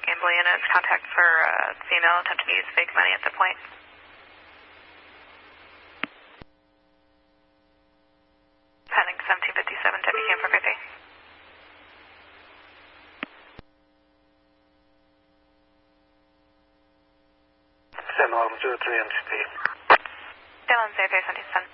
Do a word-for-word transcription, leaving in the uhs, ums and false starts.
Gambling units, contact for uh, female attempting to use fake money at the point. Pending seventeen fifty-seven, W Cam four fifty. seven eleven zero three M C P. Dylan, zero three seventeen seven.